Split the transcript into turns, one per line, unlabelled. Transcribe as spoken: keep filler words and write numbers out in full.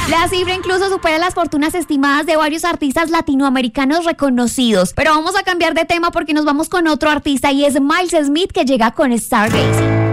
La cifra incluso supera las fortunas estimadas de varios artistas latinoamericanos reconocidos. Pero vamos a cambiar de tema porque nos vamos con otro artista y es Miles Smith, que llega con Stargazing.